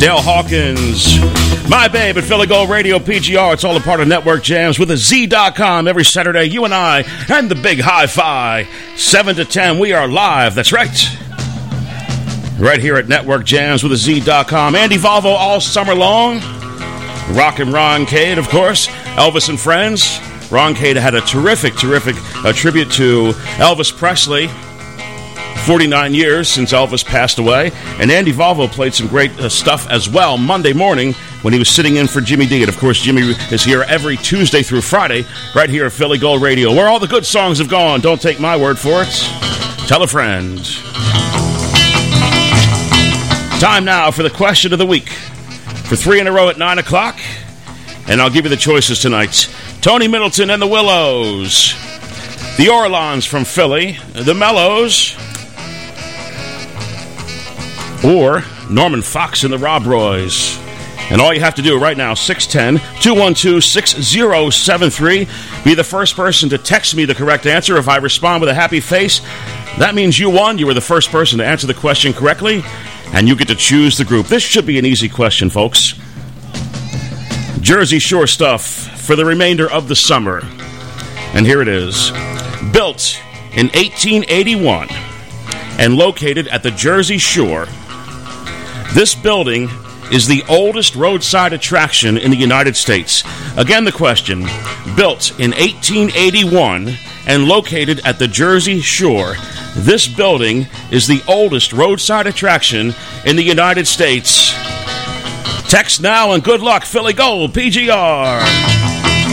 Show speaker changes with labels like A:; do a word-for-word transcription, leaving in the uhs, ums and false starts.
A: Dale Hawkins, My Babe at Philly Gold Radio, P G R. It's all a part of Network Jams with a Z dot com every Saturday. You and I and the Big Hi-Fi. seven to ten, we are live. That's right. Right here at Network Jams with a Z dot com. Andy Valvo all summer long. Rockin' Ron Cade, of course. Elvis and Friends. Ron Cade had a terrific, terrific uh, tribute to Elvis Presley. forty-nine years since Elvis passed away. And Andy Valvo played some great uh, stuff as well Monday morning when he was sitting in for Jimmy D. And, of course, Jimmy is here every Tuesday through Friday right here at Philly Gold Radio, where all the good songs have gone. Don't take my word for it. Tell a friend. Time now for the question of the week. For three in a row at nine o'clock. And I'll give you the choices tonight. Tony Middleton and the Willows. The Orlons from Philly. The Mellows. Or Norman Fox and the Rob Roys. And all you have to do right now, six one zero, two one two, six zero seven three. Be the first person to text me the correct answer. If I respond with a happy face, that means you won. You were the first person to answer the question correctly, and you get to choose the group. This should be an easy question, folks. Jersey Shore stuff for the remainder of the summer. And here it is. Built in eighteen eighty-one and located at the Jersey Shore, this building is the oldest roadside attraction in the United States. Again, the question, built in eighteen eighty-one and located at the Jersey Shore, this building is the oldest roadside attraction in the United States. Text now and good luck, Philly Gold, P G R.